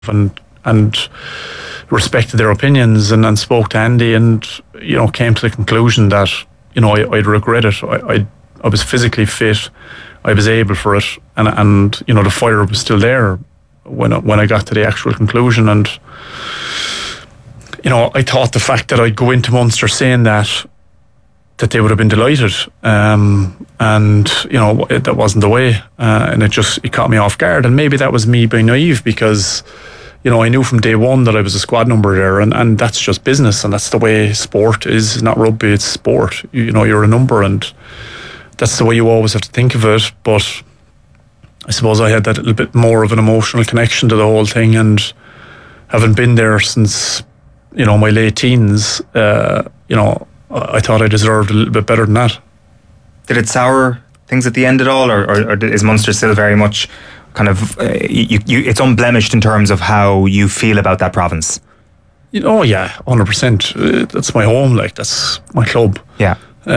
and respected their opinions and spoke to Andy and, came to the conclusion that, I'd regret it. I was physically fit. I was able for it. And the fire was still there when I got to the actual conclusion. And, I thought the fact that I'd go into Munster saying that they would have been delighted. And, that wasn't the way. And it caught me off guard. And maybe that was me being naive because, I knew from day one that I was a squad number there, and that's just business, and that's the way sport is. Not rugby, it's sport. You're a number, and that's the way you always have to think of it. But I suppose I had that little bit more of an emotional connection to the whole thing, and having been there since, my late teens, I thought I deserved a little bit better than that. Did it sour things at the end at all, or is Munster still very much kind of it's unblemished in terms of how you feel about that province? Yeah, 100%. That's my home, that's my club. Yeah.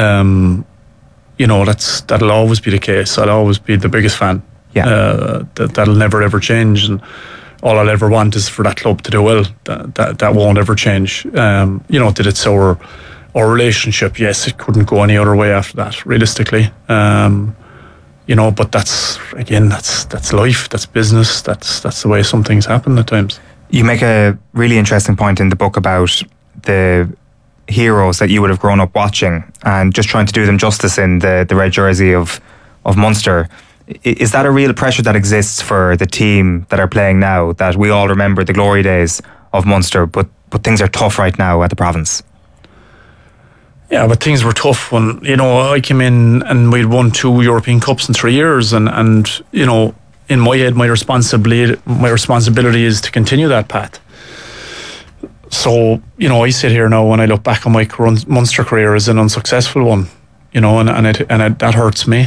That'll always be the case. I'll always be the biggest fan. Yeah. That'll never ever change, and all I'll ever want is for that club to do well. That won't ever change. Did it sour our relationship? Yes, it couldn't go any other way after that, realistically. But that's life, that's business, that's the way some things happen at times. You make a really interesting point in the book about the heroes that you would have grown up watching and just trying to do them justice in the red jersey of Munster. Is that a real pressure that exists for the team that are playing now, that we all remember the glory days of Munster, but things are tough right now at the province? Yeah, but things were tough when, I came in and we'd won 2 European Cups in 3 years, and in my head, my responsibility is to continue that path. So, I sit here now and I look back on my Munster career as an unsuccessful one, and that hurts me.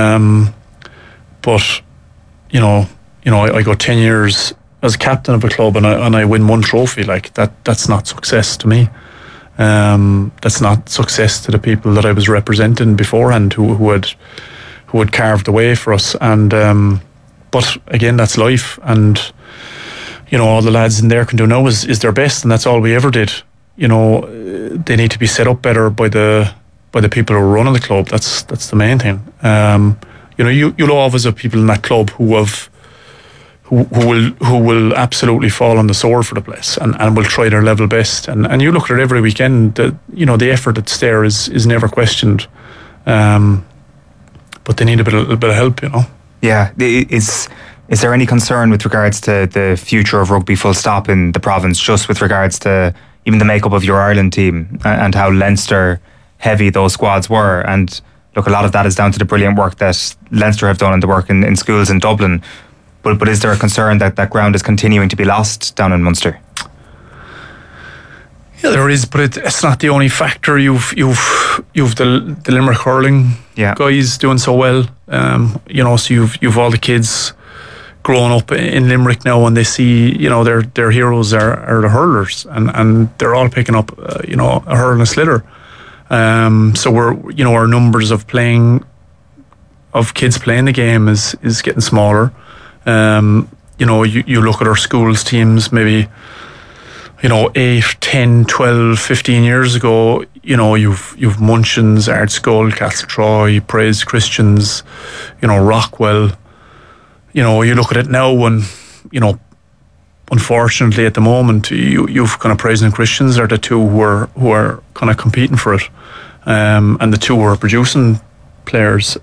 But, I go 10 years as captain of a club and I win 1 trophy, that's not success to me. That's not success to the people that I was representing beforehand who had carved the way for us. And but again, that's life, and all the lads in there can do now is their best, and that's all we ever did. They need to be set up better by the people who are running the club. That's the main thing. You'll always have people in that club who will absolutely fall on the sword for the place and will try their level best. And you look at it every weekend, the effort that's there is never questioned. But they need a little bit of help, Yeah. Is there any concern with regards to the future of rugby full stop in the province, just with regards to even the makeup of your Ireland team and how Leinster heavy those squads were? And look, a lot of that is down to the brilliant work that Leinster have done and the work in schools in Dublin. But is there a concern that ground is continuing to be lost down in Munster? Yeah, there is, but it's not the only factor. You've the Limerick hurling guys doing so well. So you've all the kids growing up in Limerick now, and they see their heroes are the hurlers, and they're all picking up a hurl and a sliotar. So we're our numbers of kids playing the game is getting smaller. You look at our schools teams maybe 8, 10, 12, 15 years ago, you've Munchins, Ardskull, Castletroy, Praise Christians, Rockwell. You look at it now and, unfortunately at the moment, you've kind of Praise and Christians are the two who are kind of competing for it. And the two who are producing players.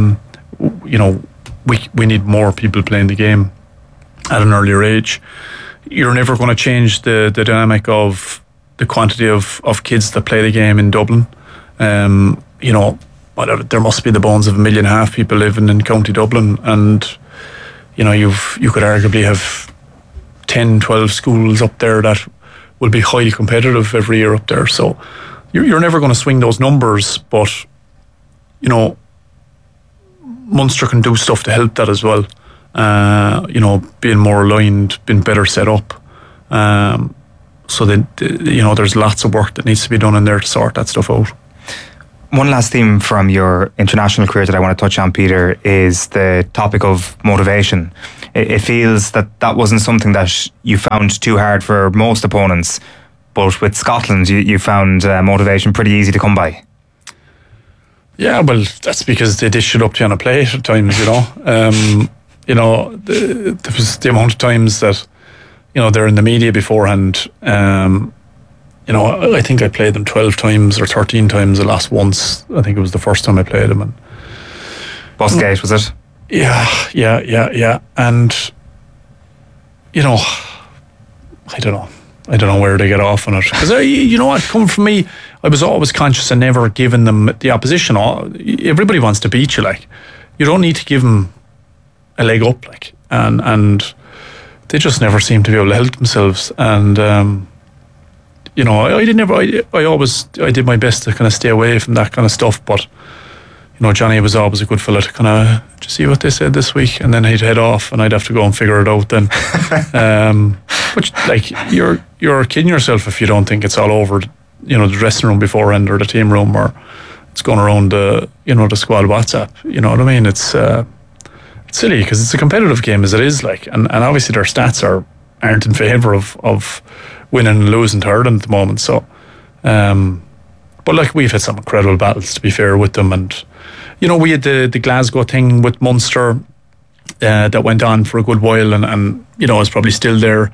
We need more people playing the game at an earlier age. You're never going to change the dynamic of the quantity of kids that play the game in Dublin. There must be the bones of 1.5 million people living in County Dublin, and you could arguably have 10, 12 schools up there that will be highly competitive every year up there. So you're never going to swing those numbers, but Munster can do stuff to help that as well. Being more aligned, being better set up. So that there's lots of work that needs to be done in there to sort that stuff out. One last theme from your international career that I want to touch on, Peter, is the topic of motivation. it feels that wasn't something that you found too hard for most opponents. But with Scotland, you found motivation pretty easy to come by. Yeah, well, that's because they dish it up to you on a plate at times, you know. There was the amount of times that, you know, they're in the media beforehand. I think I played them 12 times or 13 times. I lost once. I think it was the first time I played them. And Busgate, was it? Yeah. And, you know, I don't know where they get off on it. Because, you know what, coming from me, I was always conscious of never giving them the opposition. Everybody wants to beat you, like. You don't need to give them a leg up, like. And they just never seem to be able to help themselves. And, I did my best to kind of stay away from that kind of stuff. But, you know, Johnny was always a good fella to kind of just see what they said this week, and then he'd head off, and I'd have to go and figure it out then. But like, you're kidding yourself if you don't think it's all over, you know, the dressing room beforehand or the team room, or it's going around the squad WhatsApp. You know what I mean? It's silly because it's a competitive game as it is, like, and obviously their stats aren't in favour of winning and losing to Ireland at the moment. So, but like, we've had some incredible battles, to be fair, with them. And, you know, we had the Glasgow thing with Munster that went on for a good while, and you know, it's probably still there.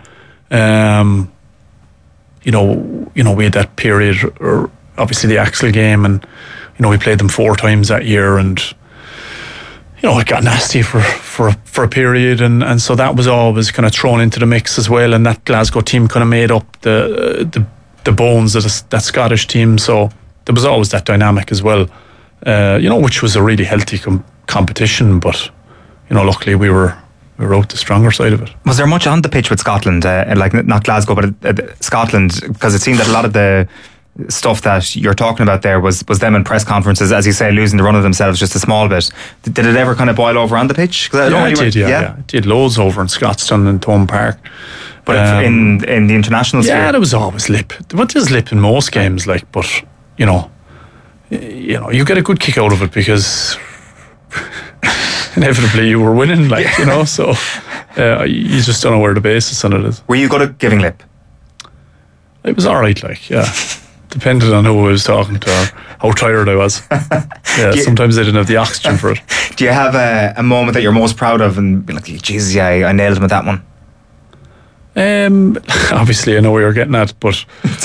We had that period, or obviously the Axel game, and, you know, we played them 4 times that year, and, you know, it got nasty for a period, and so that was always kind of thrown into the mix as well. And that Glasgow team kind of made up the bones of that Scottish team, so there was always that dynamic as well. Which was a really healthy competition, but, you know, luckily we were out the stronger side of it. Was there much on the pitch with Scotland, like not Glasgow, but Scotland? Because it seemed that a lot of the stuff that you're talking about there was them in press conferences, as you say, losing the run of themselves just a small bit. Did it ever kind of boil over on the pitch? It did. It did loads over in Scotstoun and Tone Park. But in the international sphere? Yeah, there was always lip. But there's lip in most games, like, but, you know, you get a good kick out of it because inevitably you were winning, like, you know, so you just don't know where the basis on it is. Were you good at giving lip? It was alright, like, yeah. Depended on who I was talking to or how tired I was. Yeah, sometimes I didn't have the oxygen for it. Do you have a moment that you're most proud of and be like, Jesus, yeah, I nailed him with that one? Obviously I know where you're getting at, but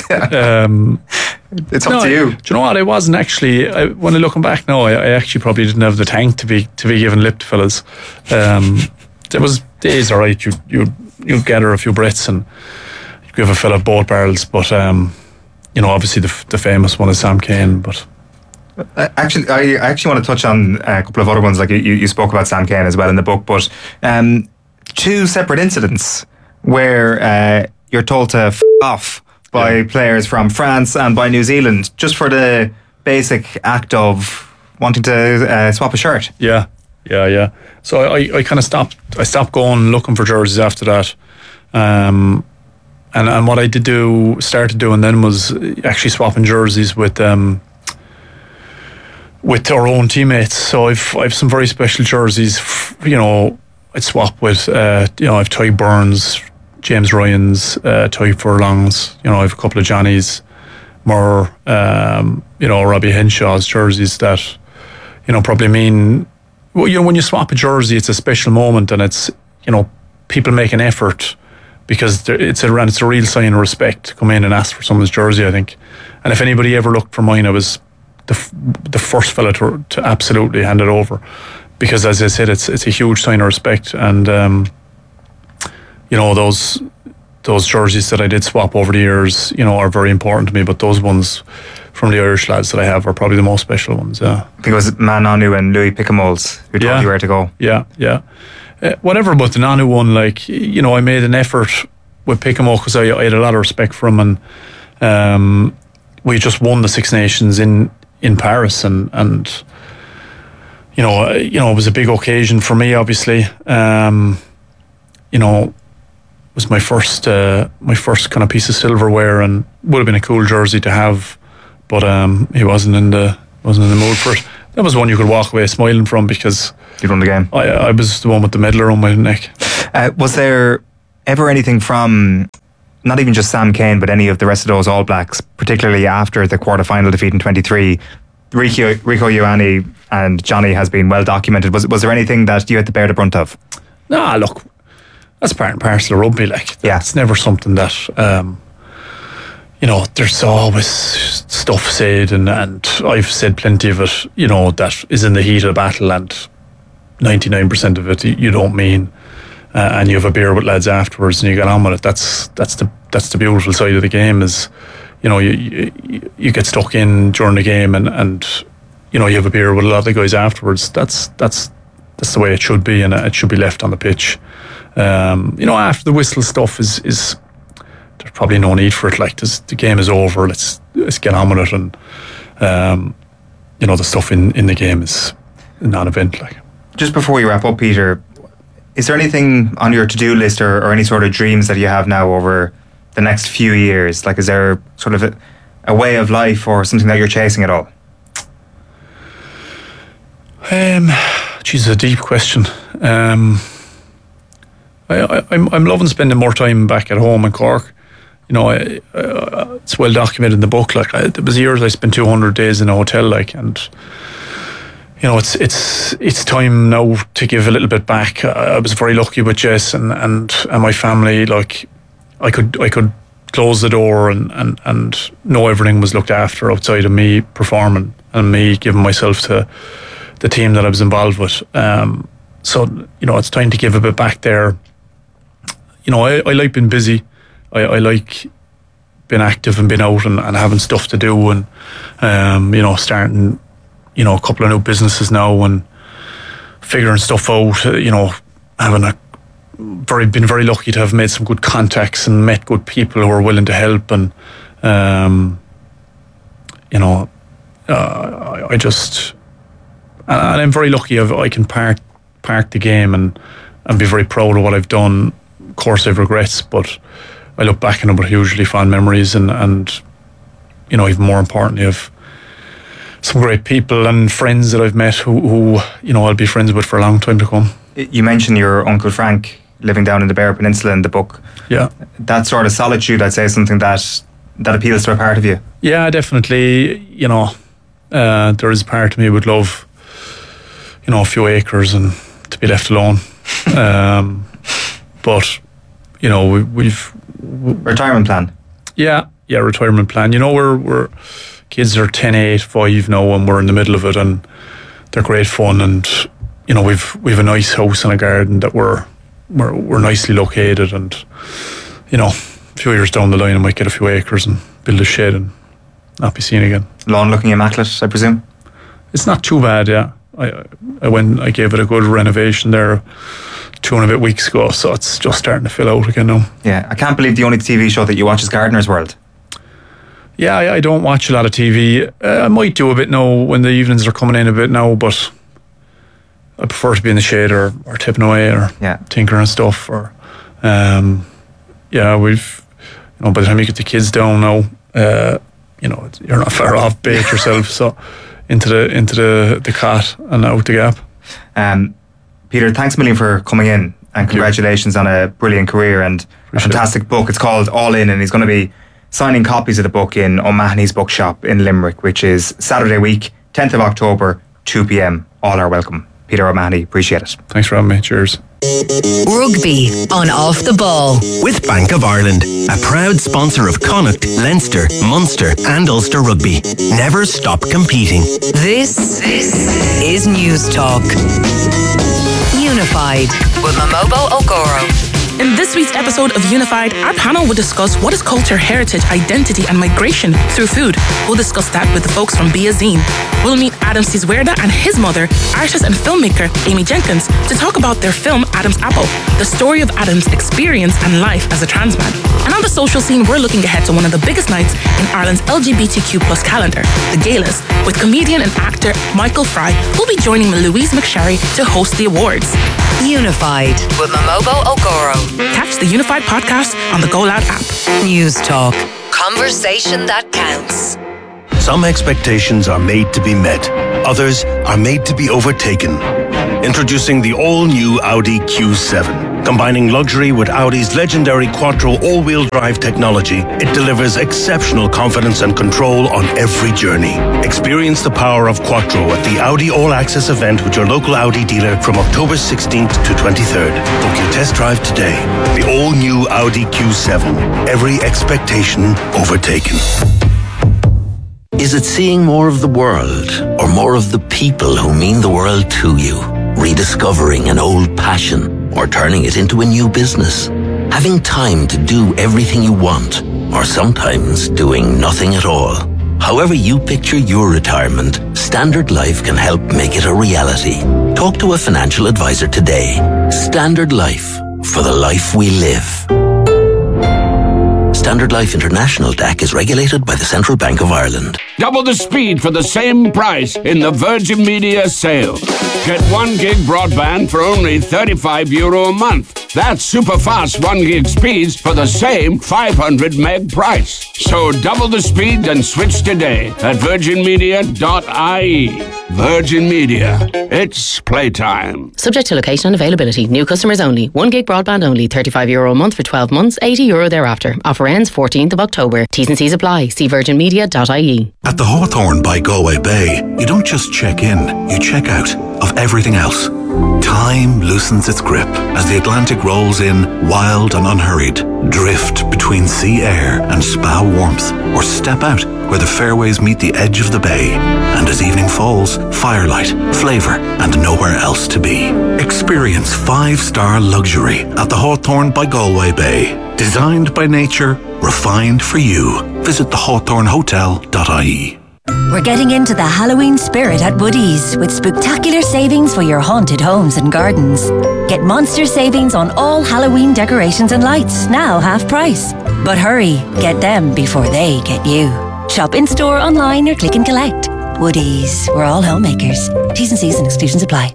it's up to you. Do you know what? I wasn't actually. When I'm looking back now, I actually probably didn't have the tank to be giving lip to fellas. There was days, all right, you gather a few breaths and you give a fella both barrels, but obviously the famous one is Sam Cane. But I actually want to touch on a couple of other ones. Like you spoke about Sam Cane as well in the book, but 2 separate incidents where you're told to f*** off by players from France and by New Zealand just for the basic act of wanting to swap a shirt. Yeah. So I kind of stopped. I stopped going looking for jerseys after that. And what I started doing then was actually swapping jerseys with our own teammates. So I've some very special jerseys. You know, I'd swap with I've Ty Burns, James Ryan's, Ty Furlong's. You know, I've a couple of Johnny's, more Robbie Henshaw's jerseys that, you know, probably mean. Well, you know, when you swap a jersey, it's a special moment, and it's, you know, people make an effort because it's a real sign of respect to come in and ask for someone's jersey, I think. And if anybody ever looked for mine, I was the first fella to absolutely hand it over, because, as I said, it's a huge sign of respect. And you know, those jerseys that I did swap over the years, you know, are very important to me. But those ones from the Irish lads that I have are probably the most special ones. Yeah, I think it was Man Anu and Louis Picamoles who told you where to go. Yeah. Whatever, but the Nanu one, like, you know, I made an effort with Picamo because I had a lot of respect for him, and we just won the Six Nations in Paris, and you know, it was a big occasion for me. Obviously, you know, it was my first kind of piece of silverware, and would have been a cool jersey to have, but he wasn't in the mood for it. That was one you could walk away smiling from because you won the game. I was the one with the medal around my neck. Was there ever anything from, not even just Sam Cane, but any of the rest of those All Blacks, particularly after the quarter-final defeat in 23, Rico Ioane and Johnny has been well documented. Was there anything that you had to bear the brunt of? Nah, look, that's part and parcel of rugby. Like, it's never something that there's always stuff said, and I've said plenty of it, that is in the heat of the battle, and 99% of it you don't mean, and you have a beer with lads afterwards and you get on with it. That's the beautiful side of the game, is you get stuck in during the game, and you have a beer with a lot of the guys afterwards. That's the way it should be, and it should be left on the pitch. After the whistle stuff is there's probably no need for it. Like, the game is over. Let's get on with it, and the stuff in the game is a non-event. Like, just before we wrap up, Peter, is there anything on your to-do list or any sort of dreams that you have now over the next few years? Like, is there sort of a way of life or something that you're chasing at all? Geez, a deep question. I'm loving spending more time back at home in Cork. It's well documented in the book. Like, there was years I spent 200 days in a hotel. Like, and it's time now to give a little bit back. I was very lucky with Jess and my family. Like, I could close the door and know everything was looked after outside of me performing and me giving myself to the team that I was involved with. So it's time to give a bit back there. I like being busy. I like being active and being out and having stuff to do, and starting a couple of new businesses now and figuring stuff out. Having been very lucky to have made some good contacts and met good people who are willing to help, and I just, and I'm very lucky. I can park the game and be very proud of what I've done. Of course, I've regrets, but I look back on them with hugely fond memories, and even more importantly, I've some great people and friends that I've met who I'll be friends with for a long time to come. You mentioned your Uncle Frank living down in the Beara Peninsula in the book. Yeah. That sort of solitude, I'd say, is something that appeals to a part of you. Yeah, definitely. There is a part of me would love, a few acres and to be left alone. But, we've... Retirement plan? Yeah, retirement plan. We're kids are 10, 8, 5 now, and we're in the middle of it, and they're great fun, and we've a nice house and a garden that we're nicely located, and a few years down the line I might get a few acres and build a shed and not be seen again. Lawn looking immaculate, I presume? It's not too bad, yeah. I gave it a good renovation there 2 and a bit weeks ago, so it's just starting to fill out again now. Yeah, I can't believe the only TV show that you watch is Gardener's World. Yeah, I don't watch a lot of TV. I might do a bit now when the evenings are coming in a bit now, but I prefer to be in the shade or tipping away or tinkering and stuff. Or we've by the time you get the kids down now, you're not far off, bait yourself. So into the cot and out the gap. Peter, thanks a million for coming in, and congratulations on a brilliant career and a fantastic book. It's called All In, and he's going to be signing copies of the book in O'Mahony's bookshop in Limerick, which is Saturday week, 10th of October, 2 p.m. All are welcome. Peter O'Mahony, appreciate it. Thanks for having me. Cheers. Rugby on Off the Ball. With Bank of Ireland, a proud sponsor of Connacht, Leinster, Munster and Ulster Rugby. Never stop competing. This is News Talk. Unified with Momobo Okoro. In this week's episode of Unified, our panel will discuss what is culture, heritage, identity and migration through food. We'll discuss that with the folks from Be A Zine. We'll meet Adam Ciswerda and his mother, artist and filmmaker Amy Jenkins, to talk about their film Adam's Apple, the story of Adam's experience and life as a trans man. And on the social scene, we're looking ahead to one of the biggest nights in Ireland's LGBTQ+ calendar, the Galas, with comedian and actor Michael Fry, who'll be joining Louise McSherry to host the awards. Unified with Momobo Okoro. Catch the Unified podcast on the Go Loud app. News Talk. Conversation that counts. Some expectations are made to be met. Others are made to be overtaken. Introducing the all-new Audi Q7. Combining luxury with Audi's legendary Quattro all-wheel drive technology, it delivers exceptional confidence and control on every journey. Experience the power of Quattro at the Audi All Access event with your local Audi dealer from October 16th to 23rd. Book your test drive today. The all-new Audi Q7. Every expectation overtaken. Is it seeing more of the world or more of the people who mean the world to you? Rediscovering an old passion or turning it into a new business? Having time to do everything you want or sometimes doing nothing at all? However you picture your retirement, Standard Life can help make it a reality. Talk to a financial advisor today. Standard Life, for the life we live. Standard Life International DAC is regulated by the Central Bank of Ireland. Double the speed for the same price in the Virgin Media sale. Get 1 gig broadband for only €35 a month. That's super fast 1 gig speeds for the same 500 meg price. So double the speed and switch today at virginmedia.ie. Virgin Media. It's playtime. Subject to location and availability. New customers only. 1 gig broadband only. €35 a month for 12 months. €80 thereafter. Offer ends 14th of October. T's and C's apply. See virginmedia.ie. At the Hawthorne by Galway Bay, you don't just check in, you check out of everything else. Time loosens its grip as the Atlantic rolls in, wild and unhurried. Drift between sea air and spa warmth, or step out where the fairways meet the edge of the bay. And as evening falls, firelight, flavour, and nowhere else to be. Experience 5-star luxury at the Hawthorne by Galway Bay. Designed by nature, refined for you. Visit thehawthornehotel.ie. We're getting into the Halloween spirit at Woodies with spectacular savings for your haunted homes and gardens. Get monster savings on all Halloween decorations and lights, now half price. But hurry, get them before they get you. Shop in-store, online or click and collect. Woodies, we're all homemakers. T's and C's and exclusions apply.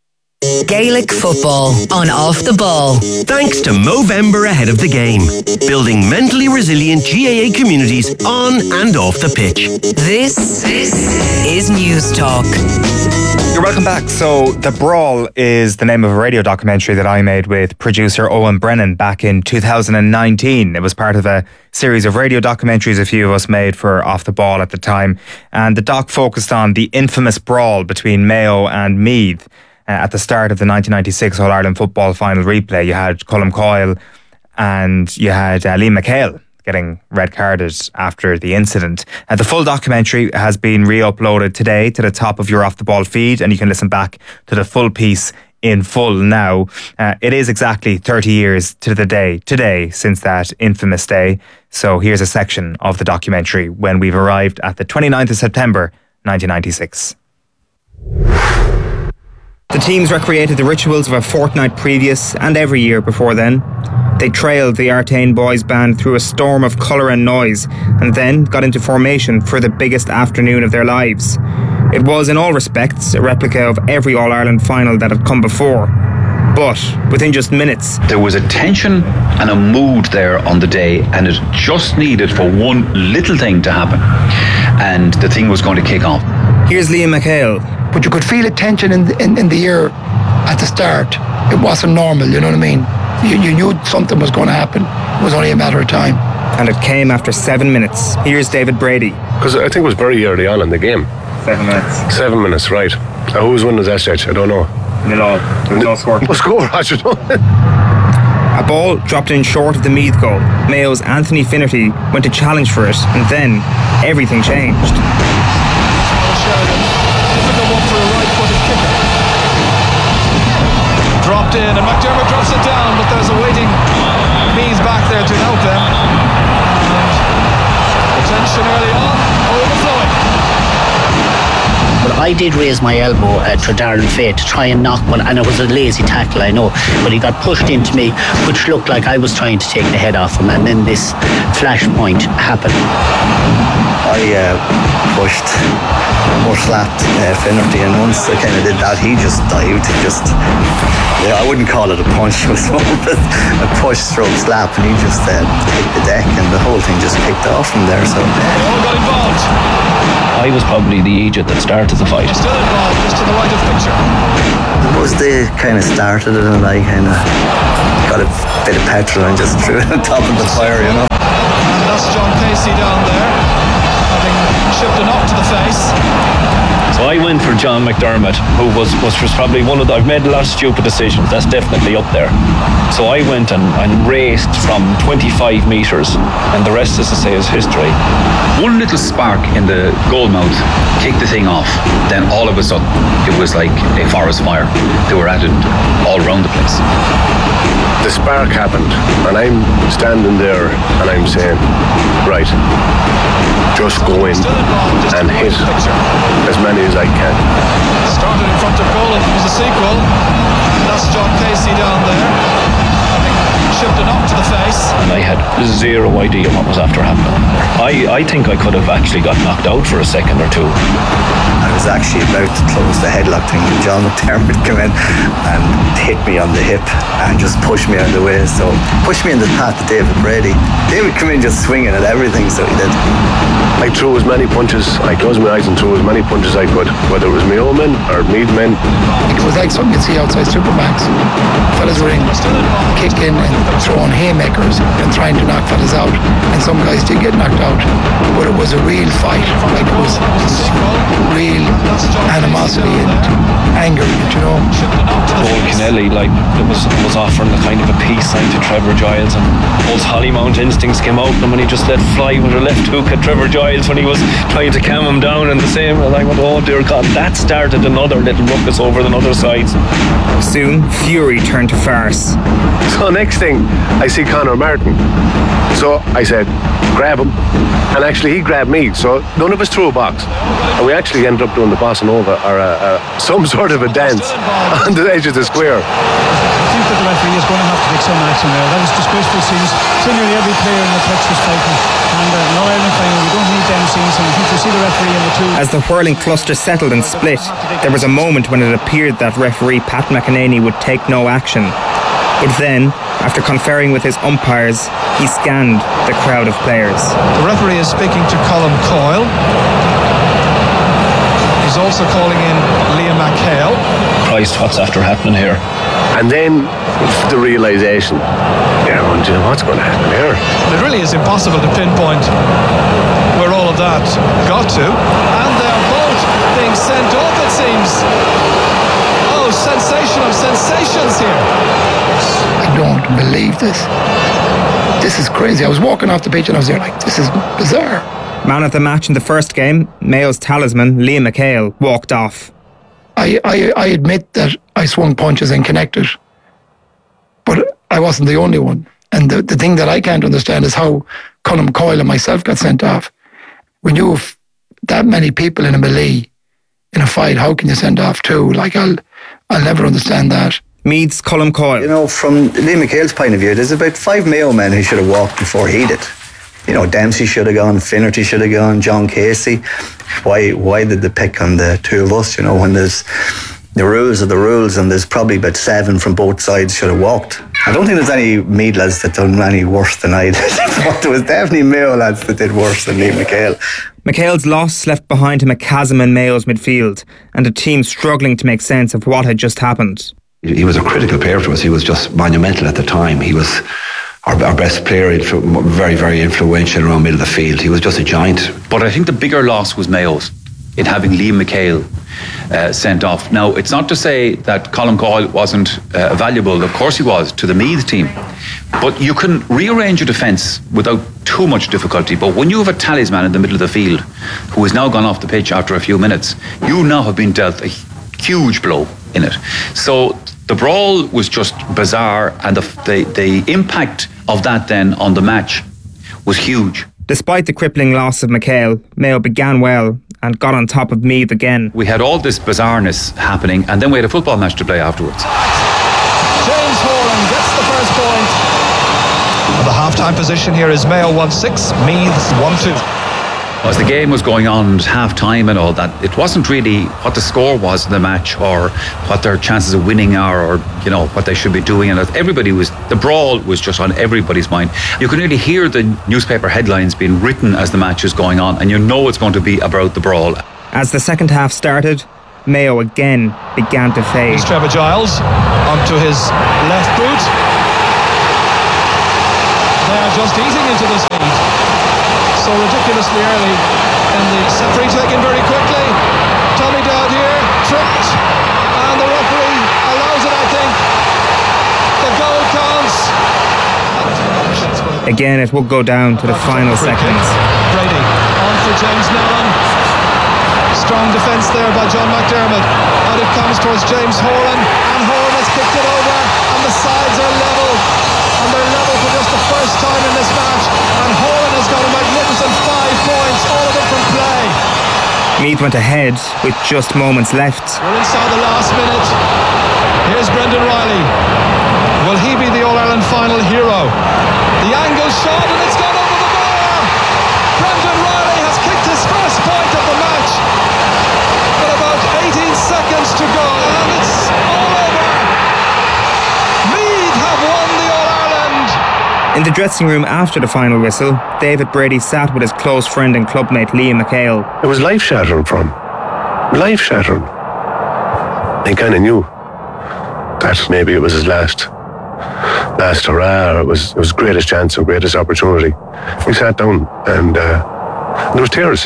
Gaelic football on Off the Ball. Thanks to Movember ahead of the game. Building mentally resilient GAA communities on and off the pitch. This is News Talk. You're welcome back. So The Brawl is the name of a radio documentary that I made with producer Owen Brennan back in 2019. It was part of a series of radio documentaries a few of us made for Off the Ball at the time. And the doc focused on the infamous brawl between Mayo and Meath. At the start of the 1996 All-Ireland football final replay, you had Colm Coyle and you had Liam McHale getting red-carded after the incident. The full documentary has been re-uploaded today to the top of your Off the Ball feed, and you can listen back to the full piece in full now. It is exactly 30 years to the day today since that infamous day. So here's a section of the documentary when we've arrived at the 29th of September 1996. The teams recreated the rituals of a fortnight previous and every year before then. They trailed the Artane boys band through a storm of colour and noise and then got into formation for the biggest afternoon of their lives. It was in all respects a replica of every All-Ireland final that had come before. But within just minutes, there was a tension and a mood there on the day, and it just needed for one little thing to happen and the thing was going to kick off. Here's Liam McHale. But you could feel a tension in the air at the start. It wasn't normal, you know what I mean? You knew something was going to happen. It was only a matter of time. And it came after 7 minutes. Here's David Brady. Because I think it was very early on in the game. 7 minutes. 7 minutes, right. Who was winning that stage? I don't know. Nil. There was no score. No score, I should know. A ball dropped in short of the Meath goal. Mayo's Anthony Finnerty went to challenge for it, and then everything changed. Dropped in, and McDermott drops it down, but there's a waiting Meath back there to help them. And attention early on, overflowing. But I did raise my elbow to Darren Fay to try and knock one, and it was a lazy tackle, I know, but he got pushed into me, which looked like I was trying to take the head off him, and then this flashpoint happened. I pushed or slapped Finnerty, and once I kind of did that, he just dived. I wouldn't call it a punch, it was more of a push stroke slap, and he just hit the deck, and the whole thing just kicked off from there. So they all got involved. I was probably the idiot that started the fight. Still involved, just to the right of picture. It was they kind of started it, and I kind of got a bit of petrol and just threw it on top of the fire, you know. And that's John Casey down there, having chipped a knock to the face. So I went for John McDermott, who was probably one of the... I've made a lot of stupid decisions. That's definitely up there. So I went and raced from 25 metres, and the rest, as I say, is history. One little spark in the goal mouth kicked the thing off. Then all of a sudden, it was like a forest fire. They were at it all around the place. The spark happened, and I'm standing there, and I'm saying, right, just go in and hit as many as I can. Started in front of goal, and it was a sequel. And that's John Casey down there, having chipped a knock to the face. And I had zero idea what was after happening. I think I could have actually got knocked out for a second or two. I was actually about to close the headlock thing when John McDermott came in and hit me on the hip and just pushed me out of the way. So pushed me in the path to David Brady. David came in just swinging at everything, so he did. I threw as many punches, I closed my eyes and threw as many punches I could, whether it was my own men or Meath men. It was like something you'd see outside Supermax. Fellas were in, kicking and throwing haymakers and trying to knock fellas out. And some guys did get knocked out. But it was a real fight. Like it was real animosity and anger, you know. Old Kennelly, like, was offering a kind of a peace sign to Trevor Giles, and old Hollymount instincts came out, and when he just let fly with a left hook at Trevor Giles when he was trying to calm him down, and the same, and I went, oh dear God, that started another little ruckus over on other sides. Soon, fury turned to farce. So next thing, I see Conor Martin. So I said, grab him. And actually he grabbed me, so none of us threw a box. And we actually ended up doing the bossa nova, or some sort of a dance on the edge of the square. I think that the referee is going to have to take some action there. That was disgraceful scenes. Nearly every player in the pitch was fighting. And in our Ireland final, we don't need them scenes. And I think to see the referee in the two... As the whirling cluster settled and split, there was a moment when it appeared that referee Pat McEnany would take no action. But then, after conferring with his umpires, he scanned the crowd of players. The referee is speaking to Colm Coyle. He's also calling in Liam McHale. Christ, what's after happening here? And then the realisation, yeah, well, you know, what's going to happen here? It really is impossible to pinpoint where all of that got to. And they're both being sent off, it seems. Oh, sensation of sensations here. I don't believe this. This is crazy. I was walking off the pitch and I was there like, this is bizarre. Man of the match in the first game, Mayo's talisman, Liam McHale, walked off. I admit that I swung punches and connected, but I wasn't the only one. And the thing that I can't understand is how Colm Coyle and myself got sent off. When you have that many people in a melee in a fight, how can you send off two? Like, I'll never understand that. Meath's Colm Coyle. You know, from Liam McHale's point of view, there's about 5 Mayo men who should have walked before he did. You know, Dempsey should have gone, Finnerty should have gone, John Casey. Why did they pick on the two of us? You know, when there's the rules are the rules, and there's probably about 7 from both sides should have walked. I don't think there's any Meath lads that done any worse than I did, but there was definitely Mayo lads that did worse than Liam McHale. McHale's loss left behind him a chasm in Mayo's midfield, and a team struggling to make sense of what had just happened. He was a critical player to us. He was just monumental at the time. He was our best player, very, very influential around middle of the field. He was just a giant. But I think the bigger loss was Mayo's in having Liam McHale sent off. Now, it's not to say that Colm Coyle wasn't valuable. Of course he was, to the Meath team. But you can rearrange your defence without too much difficulty. But when you have a talisman in the middle of the field who has now gone off the pitch after a few minutes, you now have been dealt a huge blow in it. So the brawl was just bizarre, and the impact of that then on the match was huge. Despite the crippling loss of McHale, Mayo began well and got on top of Meath again. We had all this bizarreness happening, and then we had a football match to play afterwards. James Horan gets the first point. The half-time position here is Mayo 1-6, Meath 1-2. As the game was going on at half-time and all that, it wasn't really what the score was in the match or what their chances of winning are, or what they should be doing. And the brawl was just on everybody's mind. You can really hear the newspaper headlines being written as the match is going on, and it's going to be about the brawl. As the second half started, Mayo again began to fade. Here's Trevor Giles onto his left boot. They are just easing into this lead. So ridiculously early, and the free taken very quickly. Tommy Dowd here, tripped, and the referee allows it, I think. The goal counts. Again, it will go down to the final seconds. Brady on for James Nolan. Strong defence there by John McDermott. Out it comes towards James Horan, and Horan has kicked it over, and the sides are level. And they're level for just the first time in this match, and Horan has got a magnificent 5 points, all of it from play. Meath went ahead with just moments left. We're inside the last minute. Here's Brendan Riley. Will he be the All-Ireland final hero? The angle shot, and it's gone over the bar. Brendan Riley has kicked his first point of the match. With about 18 seconds to go, and it's all over. Meath have won the All-Ireland. In the dressing room after the final whistle, David Brady sat with his close friend and clubmate Liam McHale. It was life-shattering for him. Life-shattering. He kind of knew that maybe it was his last hurrah. It was greatest chance and greatest opportunity. We sat down and there was tears.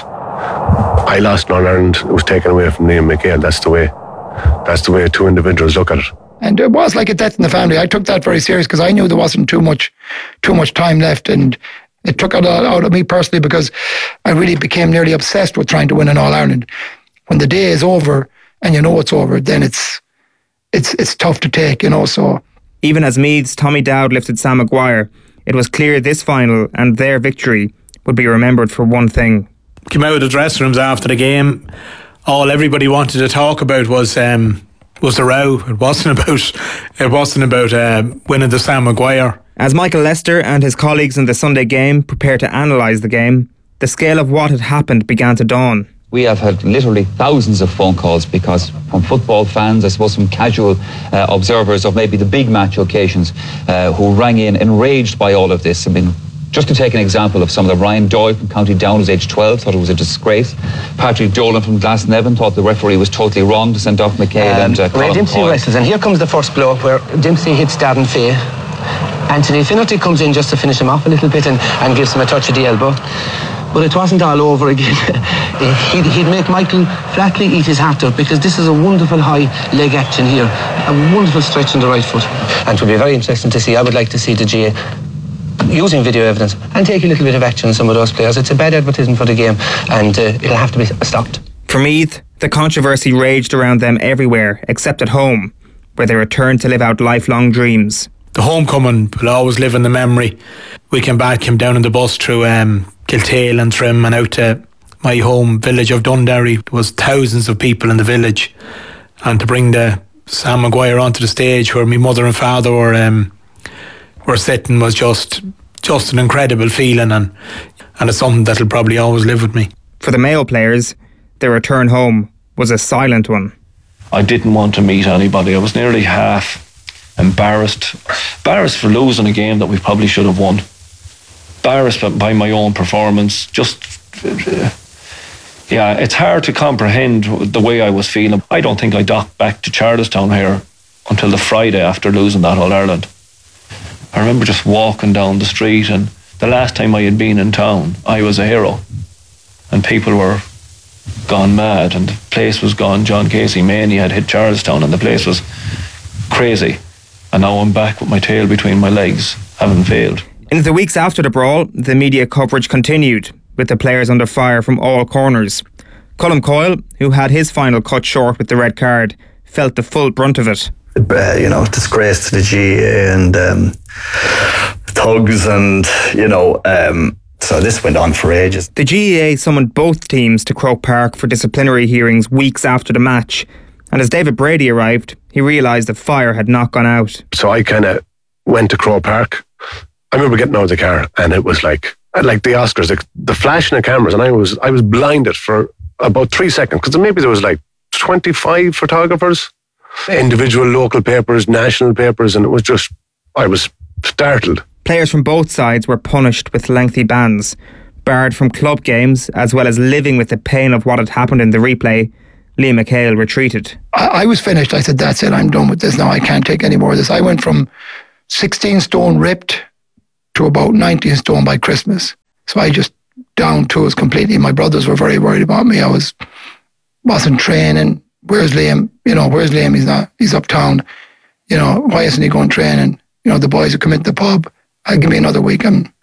I lost in Ireland. It was taken away from Liam McHale. That's the way two individuals look at it. And it was like a death in the family. I took that very serious because I knew there wasn't too much time left, and it took it all out of me personally because I really became nearly obsessed with trying to win an All-Ireland. When the day is over and it's over, then it's tough to take, so. Even as Meath's Tommy Dowd lifted Sam Maguire, it was clear this final and their victory would be remembered for one thing. Came out of the dressing rooms after the game. All everybody wanted to talk about was the row. It wasn't about winning the Sam Maguire. As Michael Lester and his colleagues in the Sunday game prepared to analyse the game, the scale of what had happened began to dawn. We have had literally thousands of phone calls because from football fans, I suppose from casual observers of maybe the big match occasions who rang in enraged by all of this. I mean, just to take an example of some of the Ryan Doyle from County Down, who's age 12, thought it was a disgrace. Patrick Dolan from Glasnevin thought the referee was totally wrong to send off McHale and Ray Dempsey wrestles, and here comes the first blow where Dempsey hits Darren Fay. Anthony Finnerty comes in just to finish him off a little bit and gives him a touch of the elbow. But it wasn't all over again. He'd make Michael Flatley eat his heart out because this is a wonderful high leg action here. A wonderful stretch on the right foot. And it will be very interesting to see. I would like to see the GA using video evidence and take a little bit of action on some of those players. It's a bad advertisement for the game, and it'll have to be stopped. For Meath, the controversy raged around them everywhere except at home, where they returned to live out lifelong dreams. The homecoming will always live in the memory. We came down on the bus through Kiltale and Trim and out to my home village of Dundary. There was thousands of people in the village, and to bring the Sam Maguire onto the stage where my mother and father were sitting was just an incredible feeling, and it's something that'll probably always live with me. For the Mayo players, their return home was a silent one. I didn't want to meet anybody. I was nearly half embarrassed for losing a game that we probably should have won. Embarrassed by my own performance. It's hard to comprehend the way I was feeling. I don't think I docked back to Charlestown here until the Friday after losing that All-Ireland. I remember just walking down the street, and the last time I had been in town, I was a hero. And people were gone mad, and the place was gone. John Casey Maney had hit Charlestown, and the place was crazy. And now I'm back with my tail between my legs, having failed. In the weeks after the brawl, the media coverage continued, with the players under fire from all corners. Colm Coyle, who had his final cut short with the red card, felt the full brunt of it. Disgrace to the GA and thugs and, so this went on for ages. The GAA summoned both teams to Croke Park for disciplinary hearings weeks after the match. And as David Brady arrived, he realised the fire had not gone out. So I kind of went to Croke Park. I remember getting out of the car and it was like like the Oscars, the flashing of cameras, and I was blinded for about 3 seconds, because maybe there was like 25 photographers, individual local papers, national papers, and it was just, I was startled. Players from both sides were punished with lengthy bans, barred from club games, as well as living with the pain of what had happened in the replay. Liam McHale retreated. I was finished. I said, that's it, I'm done with this now. I can't take any more of this. I went from 16 stone ripped to about 19 stone by Christmas. So I just down tools completely. My brothers were very worried about me. I wasn't training. Where's Liam? Where's Liam? He's uptown. Why isn't he going training? The boys who come into the pub, I'll give me another week. And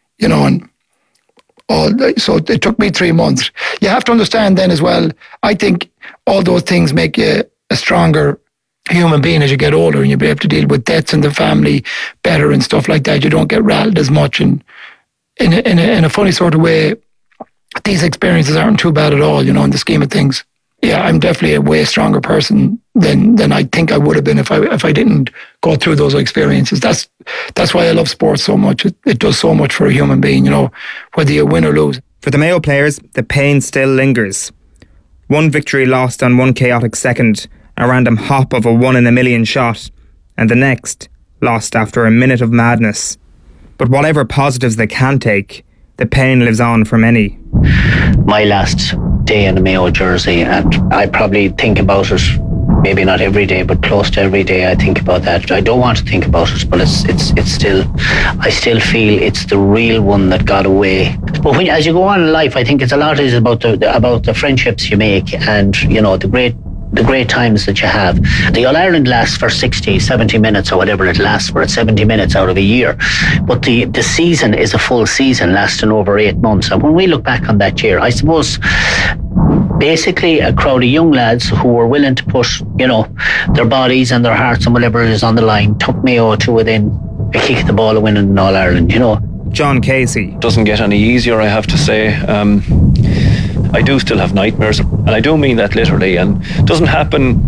so it took me 3 months. You have to understand then as well, I think all those things make you a stronger human being as you get older, and you'll be able to deal with deaths in the family better and stuff like that. You don't get rattled as much, and in a funny sort of way, these experiences aren't too bad at all, in the scheme of things. Yeah, I'm definitely a way stronger person than I think I would have been if I didn't go through those experiences. That's why I love sports so much. It does so much for a human being, whether you win or lose. For the Mayo players, the pain still lingers. One victory lost on one chaotic second, a random hop of a 1 in a million shot, and the next lost after a minute of madness. But whatever positives they can take, the pain lives on for many. My last day in the Mayo jersey, and I probably think about it, maybe not every day, but close to every day I think about that. I don't want to think about it, but it's still, I still feel it's the real one that got away. But as you go on in life, I think it's a lot is about the friendships you make, and the great times that you have. The All-Ireland lasts for 60, 70 minutes or whatever it lasts for. It's 70 minutes out of a year. But the season is a full season lasting over 8 months. And when we look back on that year, I suppose basically a crowd of young lads who were willing to put, their bodies and their hearts and whatever is on the line took Mayo to within a kick of the ball of winning in All-Ireland, John Casey. Doesn't get any easier, I have to say. I do still have nightmares, and I do mean that literally, and it doesn't happen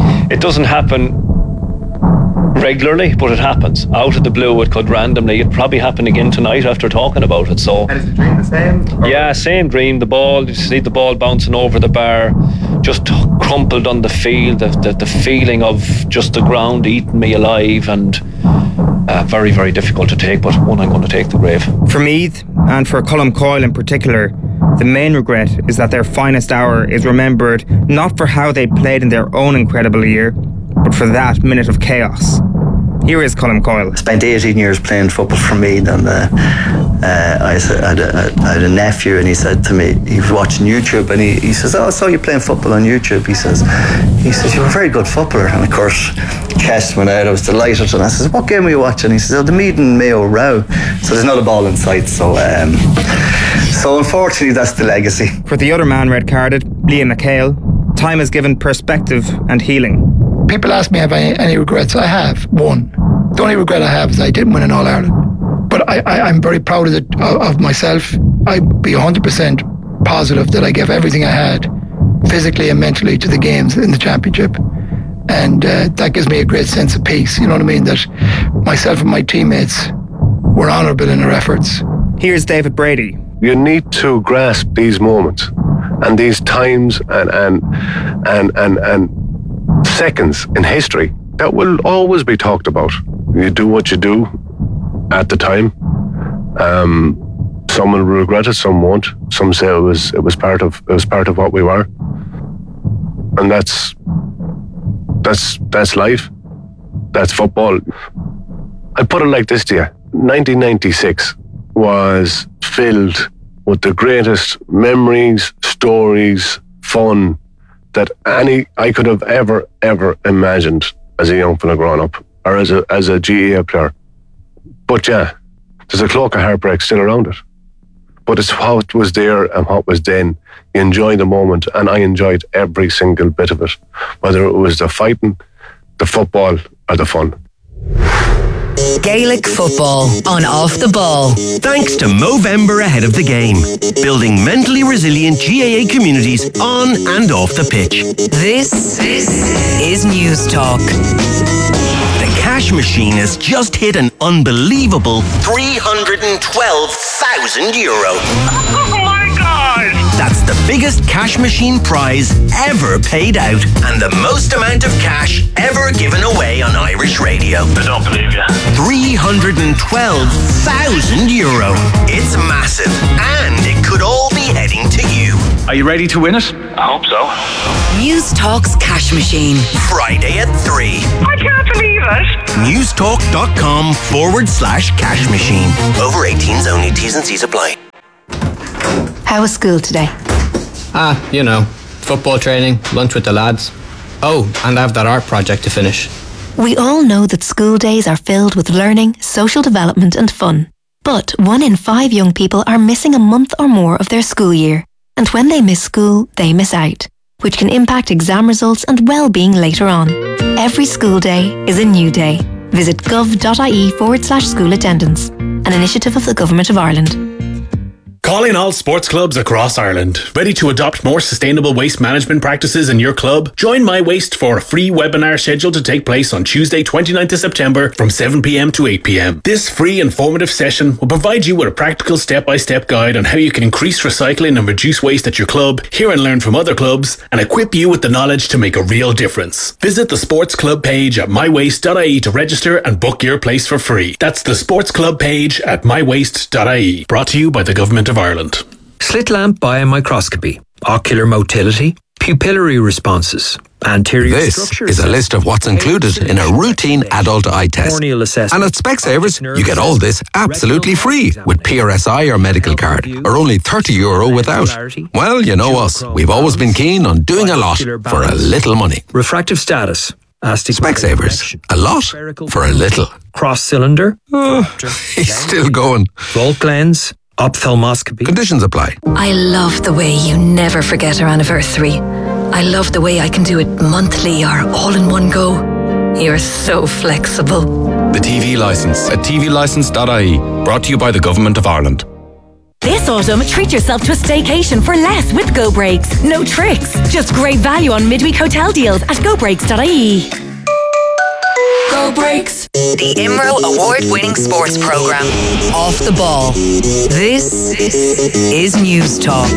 regularly, but it happens out of the blue. It could randomly. It'd probably happen again tonight after talking about it. So, and is the dream the same? Yeah, same dream. The ball, you see the ball bouncing over the bar, just crumpled on the field. The feeling of just the ground eating me alive, and very, very difficult to take, but one I'm going to take the grave. For Meath, and for Colm Coyle in particular, the main regret is that their finest hour is remembered not for how they played in their own incredible year, but for that minute of chaos. Here is Colm Coyle. I spent 18 years playing football for Meath, and I had a nephew, and he said to me, he was watching YouTube, and he says, "Oh, I saw you playing football on YouTube." He says, "You're a very good footballer." And of course, chest went out. I was delighted, and I says, "What game were you watching?" He says, "Oh, the Meath and Mayo row." So there's not a ball in sight. So unfortunately, that's the legacy. For the other man red carded, Liam McHale, time has given perspective and healing. People ask me if I have any regrets. I have one. The only regret I have is I didn't win in All-Ireland. But I'm very proud of myself. I'd be 100% positive that I gave everything I had, physically and mentally, to the games in the championship. And that gives me a great sense of peace. You know what I mean? That myself and my teammates were honourable in our efforts. Here's David Brady. You need to grasp these moments and these times and seconds in history that will always be talked about. You do what you do at the time. Some will regret it, some won't. Some say it was part of what we were, and that's life. That's football. I put it like this to you: 1996 was filled with the greatest memories, stories, fun that I could have ever imagined as a young fella growing up, or as a GAA player. But yeah, there's a cloak of heartbreak still around it. But it's what was there and what was then. You enjoy the moment, and I enjoyed every single bit of it, whether it was the fighting, the football, or the fun. Gaelic football on Off the Ball. Thanks to Movember ahead of the game. Building mentally resilient GAA communities on and off the pitch. This is News Talk. The The cash machine has just hit an unbelievable €312,000. Oh my God! That's the biggest cash machine prize ever paid out and the most amount of cash ever given away on Irish radio. I don't believe you. €312,000. It's massive and it could all be heading to you. Are you ready to win it? I hope so. News Talk's cash machine. Friday at 3. I can't believe it. Newstalk.com/cash machine. Over 18s only. T's and C's apply. How was school today? You know, football training, lunch with the lads. Oh, and I have that art project to finish. We all know that school days are filled with learning, social development and fun. But 1 in 5 young people are missing a month or more of their school year. And when they miss school, they miss out, which can impact exam results and well-being later on. Every school day is a new day. Visit gov.ie/school attendance, an initiative of the Government of Ireland. Calling all sports clubs across Ireland. Ready to adopt more sustainable waste management practices in your club? Join My Waste for a free webinar scheduled to take place on Tuesday 29th of September from 7pm to 8pm. This free informative session will provide you with a practical step-by-step guide on how you can increase recycling and reduce waste at your club, hear and learn from other clubs, and equip you with the knowledge to make a real difference. Visit the sports club page at mywaste.ie to register and book your place for free. That's the sports club page at mywaste.ie. Brought to you by the Government of Ireland. Slit lamp biomicroscopy, ocular motility, pupillary responses, anterior This structure is a list of what's included in a routine adult eye test. corneal assessment. And at Specsavers, you get all this absolutely free with PRSI or medical card, or only €30 without. Well, you know us. We've always been keen on doing a lot for a little money. Refractive status. Specsavers. A lot for a little. Cross cylinder. He's still going. Volt lens. Ophthalmoscopy. Conditions apply. I love the way you never forget our anniversary. I love the way I can do it monthly or all in one go. You're so flexible. The TV licence at tvlicence.ie. Brought to you by the Government of Ireland. This autumn, treat yourself to a staycation for less with Go Breaks. No tricks, just great value on midweek hotel deals at gobreaks.ie. Go Breaks. The IMRO award-winning sports programme. Off the Ball. This is News Talk.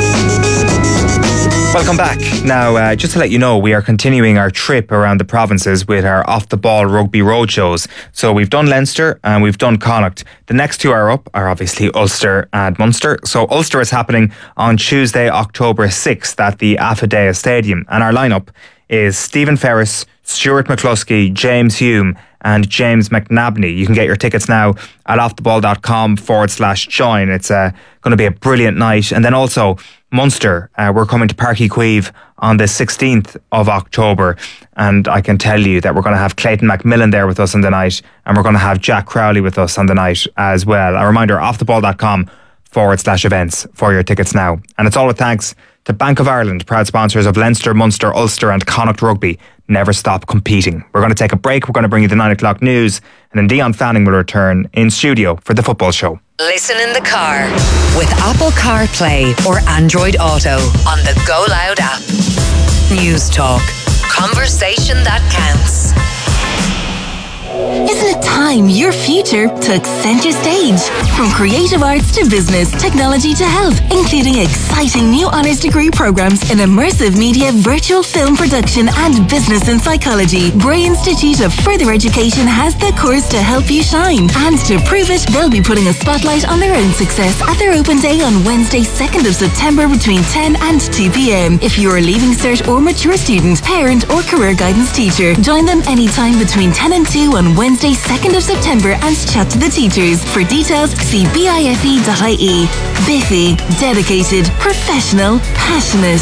Welcome back. Now, just to let you know, we are continuing our trip around the provinces with our off-the-ball rugby roadshows. So we've done Leinster and we've done Connacht. The next two are up are obviously Ulster and Munster. So Ulster is happening on Tuesday, October 6th at the Affidea Stadium. And our lineup is Stephen Ferris, Stuart McCluskey, James Hume and James McNabney. You can get your tickets now at offtheball.com/join. It's going to be a brilliant night. And then also Munster, we're coming to Páirc Uí Chaoimh on the 16th of October. And I can tell you that we're going to have Clayton McMillan there with us on the night. And we're going to have Jack Crowley with us on the night as well. A reminder, offtheball.com/events for your tickets now. And it's all with thanks to Bank of Ireland, proud sponsors of Leinster, Munster, Ulster and Connacht Rugby. Never stop competing. We're going to take a break. We're going to bring you the 9 o'clock news. And then Dion Fanning will return in studio for the football show. Listen in the car with Apple CarPlay or Android Auto on the Go Loud app. News Talk. Conversation that counts. Isn't it time your future took centre stage? From creative arts to business, technology to health, including exciting new honours degree programmes in immersive media, virtual film production and business and psychology, Bray Institute of Further Education has the course to help you shine. And to prove it, they'll be putting a spotlight on their own success at their open day on Wednesday, 2nd of September between 10 and 2 p.m. If you're a Leaving Cert or mature student, parent or career guidance teacher, join them anytime between 10 and 2 on Wednesday, 2nd of September and chat to the teachers. For details, see bife.ie. Biffy, dedicated, professional, passionate.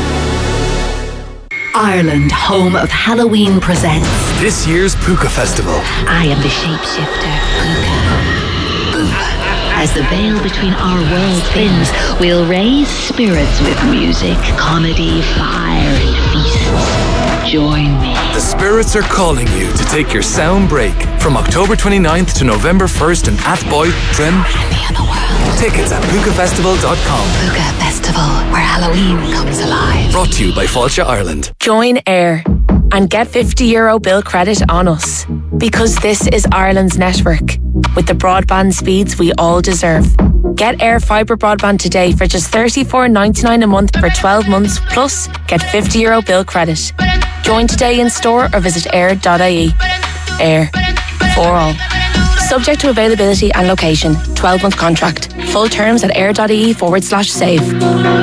Ireland, home of Halloween, presents this year's Puka Festival. I am the shapeshifter, Puka. As the veil between our worlds thins, we'll raise spirits with music, comedy, fire, and feasts. Join me. The spirits are calling you to take your sound break from October 29th to November 1st in Athboy, Trim. Tickets at pukafestival.com. Puka Festival, where Halloween comes alive. Brought to you by Fáilte Ireland. Join Air. and get €50 bill credit on us. Because this is Ireland's network, with the broadband speeds we all deserve. Get Air Fibre broadband today for just $34.99 a month for 12 months, plus get €50 bill credit. Join today in store or visit air.ie. Air. For all. Subject to availability and location. 12-month contract. Full terms at air.ie/save.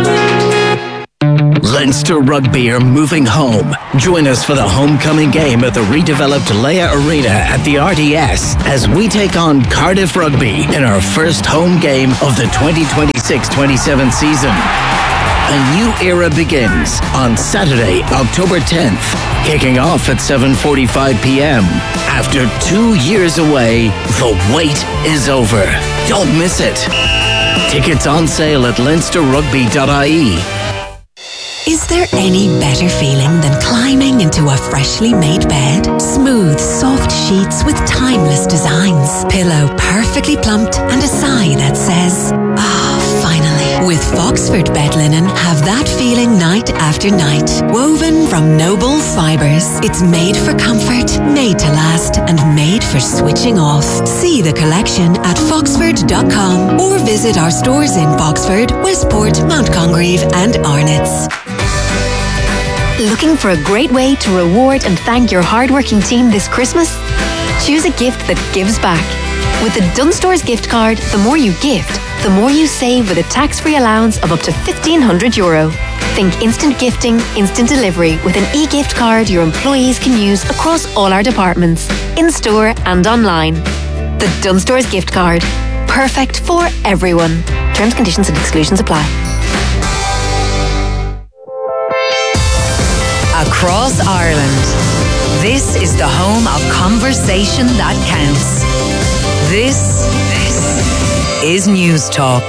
Leinster Rugby are moving home. Join us for the homecoming game at the redeveloped Leia Arena at the RDS as we take on Cardiff Rugby in our first home game of the 2026-27 season. A new era begins on Saturday, October 10th, kicking off at 7:45 p.m. After 2 years away, the wait is over. Don't miss it. Tickets on sale at leinsterrugby.ie. Is there any better feeling than climbing into a freshly made bed? Smooth, soft sheets with timeless designs. Pillow perfectly plumped and a sigh that says, finally. With Foxford bed linen, have that feeling night after night. Woven from noble fibres. It's made for comfort, made to last, and made for switching off. See the collection at foxford.com or visit our stores in Foxford, Westport, Mount Congreve and Arnott's. Looking for a great way to reward and thank your hardworking team this Christmas? Choose a gift that gives back. With the Dunnes Stores gift card, the more you gift, the more you save with a tax-free allowance of up to €1,500. Think instant gifting, instant delivery with an e-gift card your employees can use across all our departments, in-store and online. The Dunnes Stores gift card. Perfect for everyone. Terms, conditions and exclusions apply. Across Ireland, this is the home of conversation that counts. This is News Talk.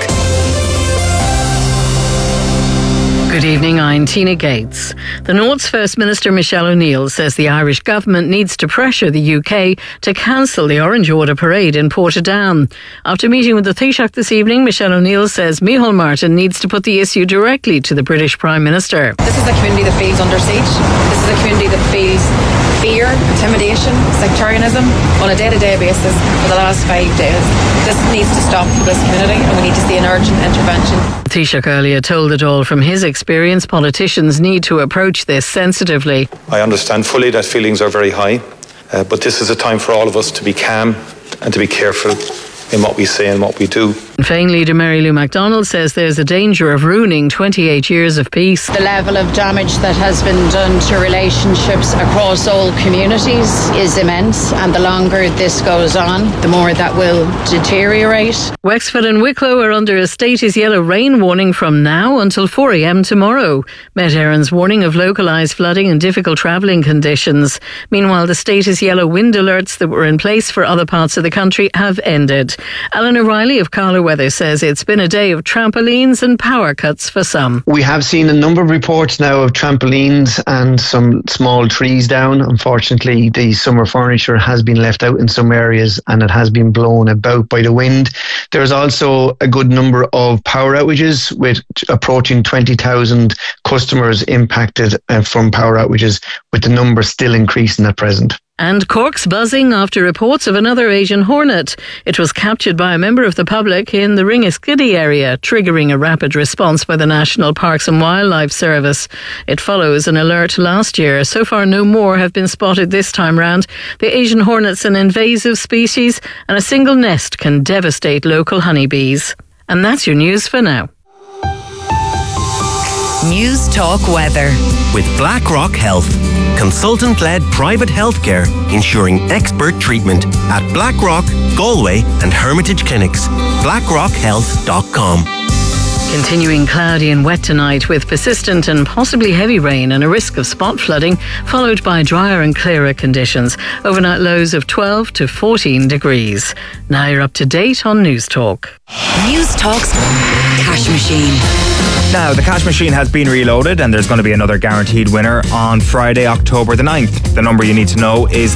Good evening, I'm Tina Gates. The North's First Minister Michelle O'Neill says the Irish government needs to pressure the UK to cancel the Orange Order parade in Portadown. After meeting with the Taoiseach this evening, Michelle O'Neill says Micheál Martin needs to put the issue directly to the British Prime Minister. This is a community that feels under siege. This is a community that feels fear, intimidation, sectarianism on a day-to-day basis for the last 5 days. This needs to stop for this community and we need to see an urgent intervention. The Taoiseach earlier told it all from his experience, politicians need to approach this sensitively. I understand fully that feelings are very high, but this is a time for all of us to be calm and to be careful in what we say and what we do. Féin leader Mary Lou MacDonald says there's a danger of ruining 28 years of peace. The level of damage that has been done to relationships across all communities is immense, and the longer this goes on, the more that will deteriorate. Wexford and Wicklow are under a state is yellow rain warning from now until 4 a.m. tomorrow. Met Éireann's warning of localised flooding and difficult travelling conditions. Meanwhile, the state is yellow wind alerts that were in place for other parts of the country have ended. Alan O'Reilly of Carlow Weather says it's been a day of trampolines and power cuts for some. We have seen a number of reports now of trampolines and some small trees down. Unfortunately, the summer furniture has been left out in some areas and it has been blown about by the wind. There's also a good number of power outages, with approaching 20,000 customers impacted from power outages, with the number still increasing at present. And Cork's buzzing after reports of another Asian hornet. It was captured by a member of the public in the Ringaskiddy area, triggering a rapid response by the National Parks and Wildlife Service. It follows an alert last year. So far, no more have been spotted this time round. The Asian hornet's an invasive species, and a single nest can devastate local honeybees. And that's your news for now. News Talk Weather. With BlackRock Health, consultant-led private healthcare ensuring expert treatment at BlackRock, Galway and Hermitage Clinics. BlackRockHealth.com. Continuing cloudy and wet tonight with persistent and possibly heavy rain and a risk of spot flooding, followed by drier and clearer conditions. Overnight lows of 12 to 14 degrees. Now you're up to date on News Talk. News Talk's Cash Machine. Now, the cash machine has been reloaded and there's going to be another guaranteed winner on Friday, October the 9th. The number you need to know is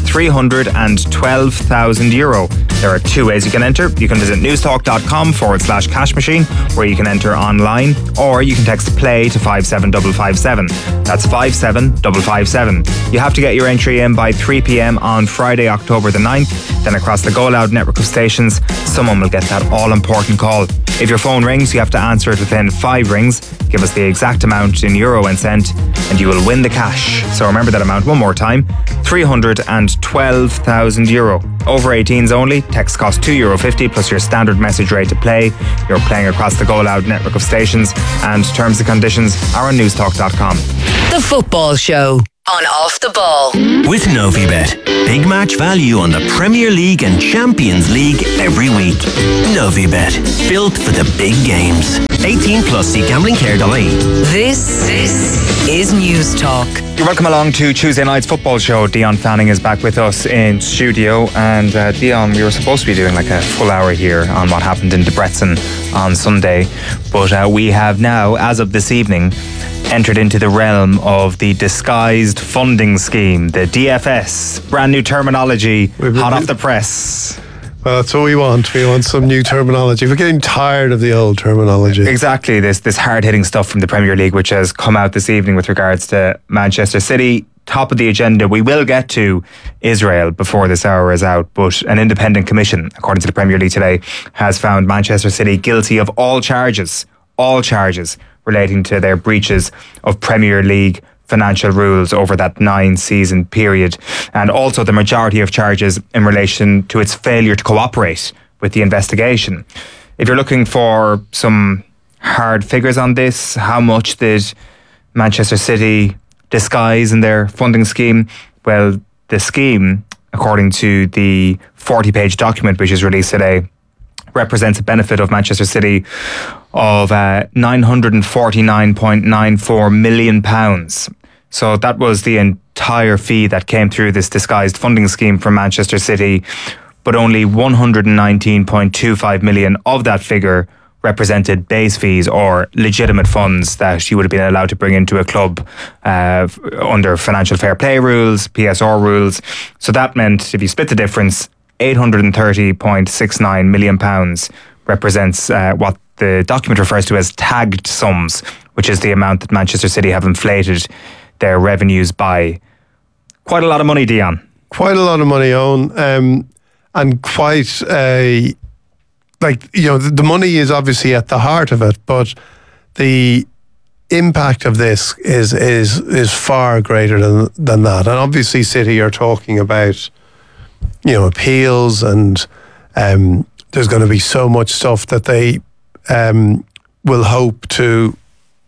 €312,000. There are two ways you can enter. You can visit newstalk.com/cash machine, where you can enter online, or you can text PLAY to 57557. That's 57557. You have to get your entry in by 3 p.m. on Friday, October the 9th. Then across the Go Loud network of stations, someone will get that all-important call. If your phone rings, you have to answer it within 5 rings. Give us the exact amount in euro and cent, and you will win the cash. So remember that amount one more time, €312,000. Over 18s only, text costs €2.50 plus your standard message rate to play. You're playing across the Go Loud network of stations, and terms and conditions are on newstalk.com. The Football Show on Off the Ball. With Novibet. Big match value on the Premier League and Champions League every week. Novibet. Built for the big games. 18 plus. See gamblingcare.ie. This is News Talk. You're welcome along to Tuesday night's football show. Dion Fanning is back with us in studio. And Dion, we were supposed to be doing like a full hour here on what happened in Debrecen on Sunday. But we have now, as of this evening, entered into the realm of the disguised funding scheme, the DFS. Brand new terminology, hot off the press. Well, that's what we want. We want some new terminology. We're getting tired of the old terminology. Exactly, this hard-hitting stuff from the Premier League, which has come out this evening with regards to Manchester City. Top of the agenda. We will get to Israel before this hour is out, but an independent commission, according to the Premier League today, has found Manchester City guilty of all charges relating to their breaches of Premier League financial rules over that 9-season period, and also the majority of charges in relation to its failure to cooperate with the investigation. If you're looking for some hard figures on this, how much did Manchester City disguise in their funding scheme? Well, the scheme, according to the 40-page document which is released today, represents a benefit of Manchester City of £949.94 million. So that was the entire fee that came through this disguised funding scheme from Manchester City, but only 119.25 million of that figure represented base fees or legitimate funds that you would have been allowed to bring into a club under financial fair play rules, PSR rules. So that meant, if you split the difference, £830.69 million represents what the document refers to as tagged sums, which is the amount that Manchester City have inflated their revenues by. Quite a lot of money, Dion. Quite a lot of money, Owen. And quite the money is obviously at the heart of it, but the impact of this is far greater than that. And obviously City are talking about appeals, and there's going to be so much stuff that they will hope to,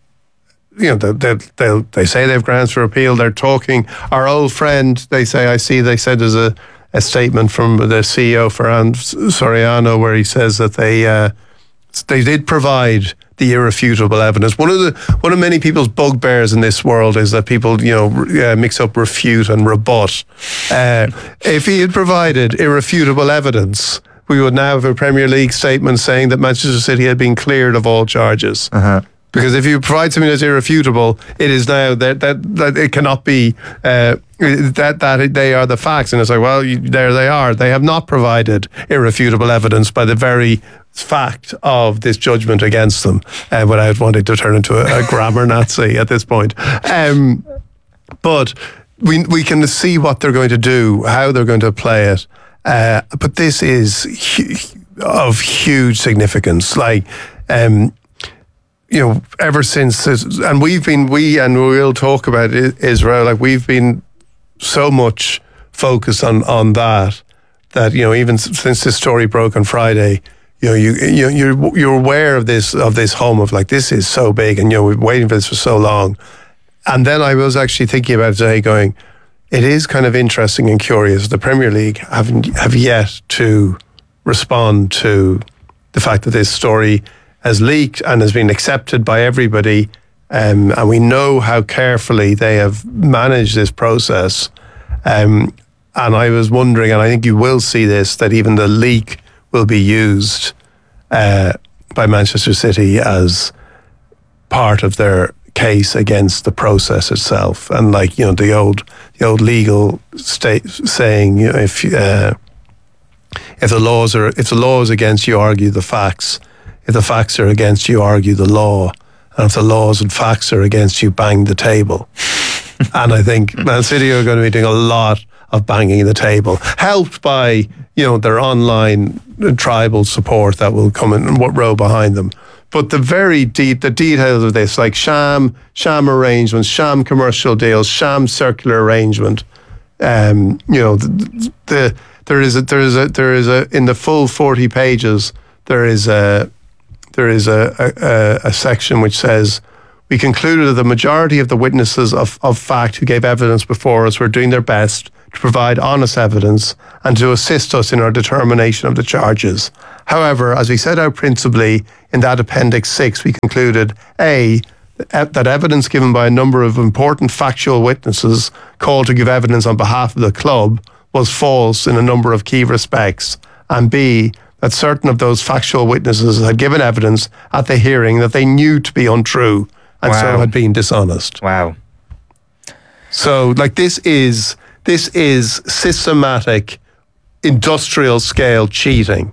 they say they've grounds for appeal. They're talking, our old friend, they said there's a statement from the CEO, Ferran Soriano, where he says that they did provide the irrefutable evidence. One of many people's bugbears in this world is that people, mix up refute and rebut. If he had provided irrefutable evidence, we would now have a Premier League statement saying that Manchester City had been cleared of all charges. Because if you provide something that's irrefutable, it is now that it cannot be that they are the facts. And it's like, well, there they are. They have not provided irrefutable evidence by the very fact of this judgment against them, without wanting to turn into a grammar Nazi at this point. But we can see what they're going to do, how they're going to play it. But this is of huge significance. Ever since, and we'll talk about Israel, we've been so much focused on that even since this story broke on Friday, you're aware of this hum of this is so big, and we've been waiting for this for so long. And then I was actually thinking about it today, going, it is kind of interesting and curious. The Premier League have yet to respond to the fact that this story has leaked and has been accepted by everybody, and we know how carefully they have managed this process. And I was wondering, and I think you will see this, that even the leak will be used by Manchester City as part of their case against the process itself. And the old legal state saying, if the law is against you, argue the facts. if the facts are against you, argue the law. And if the laws and facts are against you, bang the table. And I think Man City are going to be doing a lot of banging the table, helped by, their online tribal support that will come in and row behind them. But the details of this, like sham arrangements, sham commercial deals, sham circular arrangement, there is a in the full 40 pages there is a section which says, we concluded that the majority of the witnesses of fact who gave evidence before us were doing their best to provide honest evidence and to assist us in our determination of the charges. However, as we set out principally in that Appendix 6, we concluded, A, that evidence given by a number of important factual witnesses called to give evidence on behalf of the club was false in a number of key respects, and B, that certain of those factual witnesses had given evidence at the hearing that they knew to be untrue and so had been dishonest. Wow. So, this is systematic, industrial scale cheating.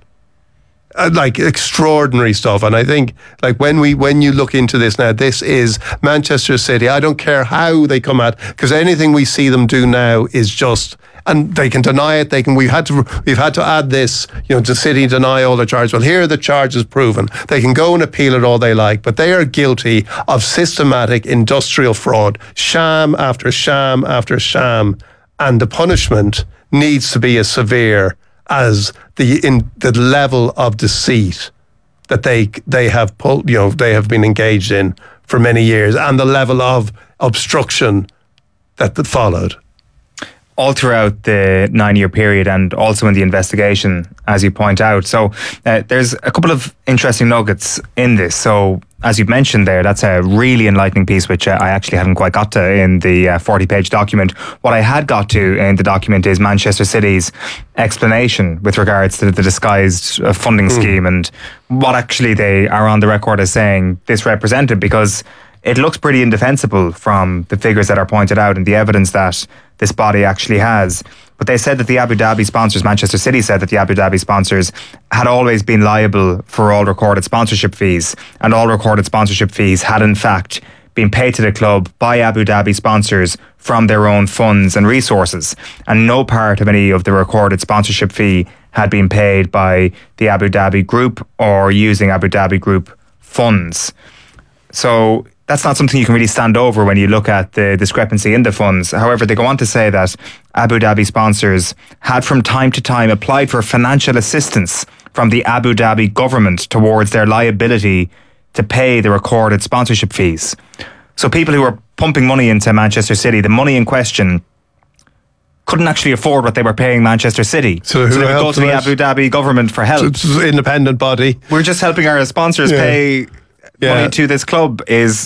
Extraordinary stuff. And I think when you look into this now, this is Manchester City. I don't care how they come at, because anything we see them do now is just, and they can deny it. We've had to add this, to City deny all the charges. Well, here are the charges proven. They can go and appeal it all they like, but they are guilty of systematic industrial fraud, sham after sham after sham, and the punishment needs to be as severe as the level of deceit that they have they have been engaged in for many years, and the level of obstruction that followed. All throughout the 9-year period, and also in the investigation, as you point out. So there's a couple of interesting nuggets in this. So as you mentioned there, that's a really enlightening piece, which I actually haven't quite got to in the 40-page document. What I had got to in the document is Manchester City's explanation with regards to the disguised funding scheme and what actually they are on the record as saying this represented, because it looks pretty indefensible from the figures that are pointed out and the evidence that this body actually has. But they said that the Abu Dhabi sponsors, Manchester City said that the Abu Dhabi sponsors had always been liable for all recorded sponsorship fees, and all recorded sponsorship fees had in fact been paid to the club by Abu Dhabi sponsors from their own funds and resources, and no part of any of the recorded sponsorship fee had been paid by the Abu Dhabi group or using Abu Dhabi group funds. So that's not something you can really stand over when you look at the discrepancy in the funds. However, they go on to say that Abu Dhabi sponsors had from time to time applied for financial assistance from the Abu Dhabi government towards their liability to pay the recorded sponsorship fees. So people who were pumping money into Manchester City, the money in question, couldn't actually afford what they were paying Manchester City. So they would go to the Abu Dhabi government for help. It's an independent body. We're just helping our sponsors pay money to this club.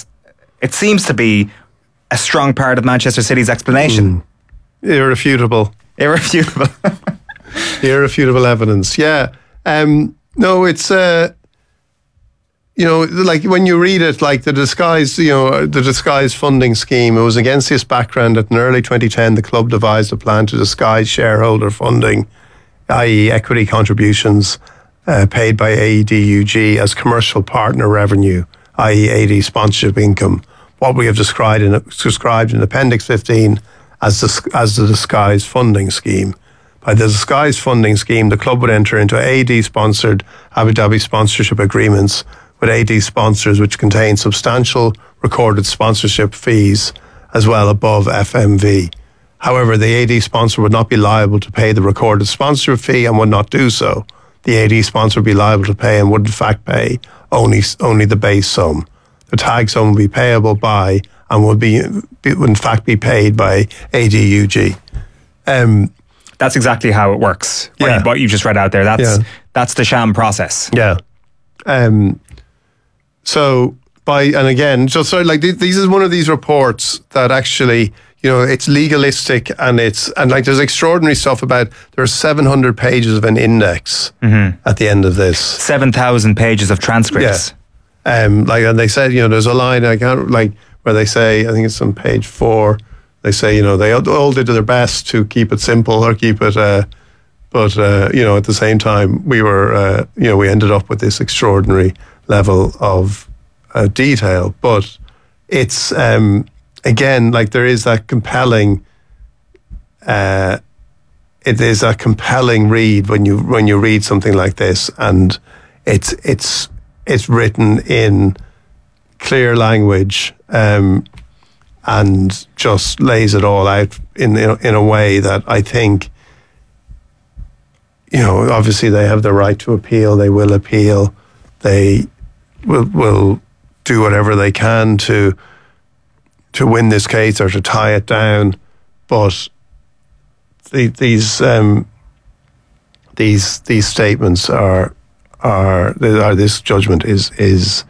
It seems to be a strong part of Manchester City's explanation. Irrefutable. Irrefutable evidence. Yeah. No, it's when you read it, the disguised funding scheme. It was against this background that in early 2010 the club devised a plan to disguise shareholder funding, i.e. equity contributions paid by AEDUG as commercial partner revenue, i.e. AD sponsorship income. What we have described in Appendix 15 as the disguised funding scheme. By the disguised funding scheme, the club would enter into AD-sponsored Abu Dhabi sponsorship agreements with AD sponsors which contain substantial recorded sponsorship fees as well above FMV. However, the AD sponsor would not be liable to pay the recorded sponsorship fee and would not do so. The AD sponsor would be liable to pay and would in fact pay only the base sum. The tag sum would be payable by and would in fact be paid by ADUG. That's exactly how it works. What you just read out there, that's the sham process. Yeah. This is one of these reports that actually, it's legalistic and there's extraordinary stuff about, there's 700 pages of an index at the end of this. 7,000 pages of transcripts. Yeah. And they said, there's a line where they say, I think it's on page 4, they say, they all did their best to keep it simple or keep it, but at the same time, we were, we ended up with this extraordinary level of detail. But it's again, like, there is that compelling. It is a compelling read when you read something like this, and it's written in clear language, and just lays it all out in a way that I think, obviously they have the right to appeal. They will appeal. They will do whatever they can to win this case or to tie it down. But these statements are this judgment is